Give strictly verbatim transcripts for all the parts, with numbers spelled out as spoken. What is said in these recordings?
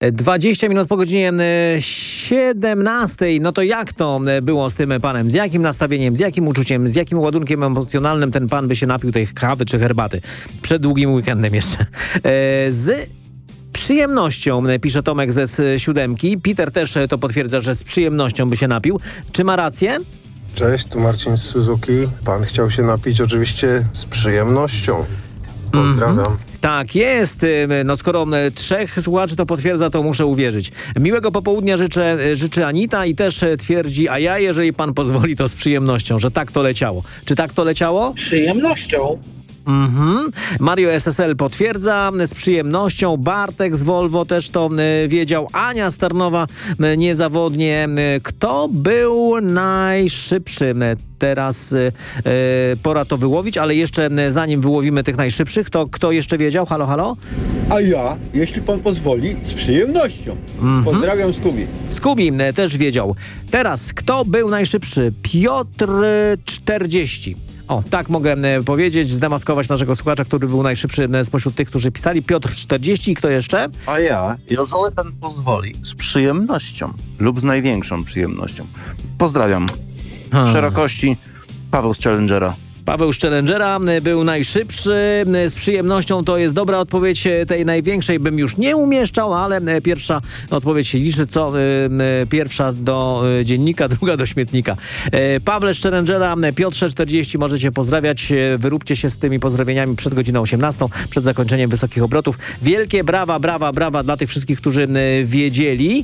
dwadzieścia minut po godzinie siedemnastej. No to jak to było z tym panem? Z jakim nastawieniem, z jakim uczuciem, z jakim ładunkiem emocjonalnym ten pan by się napił tej kawy czy herbaty? Przed długim weekendem jeszcze. Z przyjemnością, pisze Tomek ze siódemki. Peter też to potwierdza, że z przyjemnością by się napił. Czy ma rację? Cześć, tu Marcin z Suzuki. Pan chciał się napić oczywiście z przyjemnością. Pozdrawiam. Mm-hmm. Tak jest. No skoro trzech słuchaczy to potwierdza, to muszę uwierzyć. Miłego popołudnia życzę, życzy Anita i też twierdzi, a ja, jeżeli pan pozwoli, to z przyjemnością, że tak to leciało. Czy tak to leciało? Przyjemnością. Mhm. Mario S S L potwierdza z przyjemnością. Bartek z Volvo też to y, wiedział. Ania z Tarnowa y, niezawodnie. Y, kto był najszybszy? Teraz y, y, pora to wyłowić, ale jeszcze y, zanim wyłowimy tych najszybszych, to kto jeszcze wiedział? Halo, halo? A ja, jeśli pan pozwoli, z przyjemnością. Mhm. Pozdrawiam Skubi. Skubi y, też wiedział. Teraz kto był najszybszy? Piotr czterdzieści. O, tak mogę e, powiedzieć, zdemaskować naszego słuchacza, który był najszybszy e, spośród tych, którzy pisali. Piotr czterdzieści i kto jeszcze? A ja, jeżeli pan pozwoli, z przyjemnością lub z największą przyjemnością. Pozdrawiam. Ha. W szerokości Paweł z Challengera. Paweł z Challengera był najszybszy. Z przyjemnością to jest dobra odpowiedź. Tej największej bym już nie umieszczał, ale pierwsza odpowiedź się liczy. Co? Pierwsza do dziennika, druga do śmietnika. Pawle z Challengera, Piotrze czterdzieści, możecie pozdrawiać. Wyróbcie się z tymi pozdrowieniami przed godziną osiemnastą, przed zakończeniem wysokich obrotów. Wielkie brawa, brawa, brawa dla tych wszystkich, którzy wiedzieli.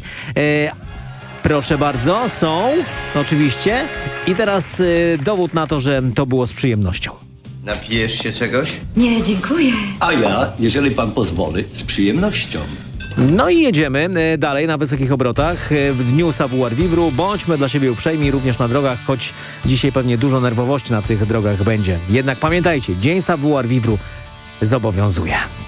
Proszę bardzo, są, oczywiście. I teraz y, dowód na to, że to było z przyjemnością. Napijesz się czegoś? Nie, dziękuję. A ja, jeżeli pan pozwoli, z przyjemnością. No i jedziemy y, dalej na wysokich obrotach y, w dniu Savoir Vivre. Bądźmy dla siebie uprzejmi również na drogach, choć dzisiaj pewnie dużo nerwowości na tych drogach będzie. Jednak pamiętajcie, dzień Savoir Vivre zobowiązuje.